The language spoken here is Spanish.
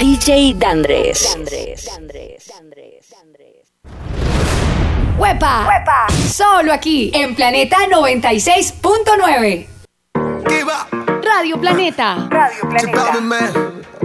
DJ Dandres. ¡Huepa! ¡Huepa! Solo aquí, en Planeta 96.9. Radio Planeta. Radio Planeta.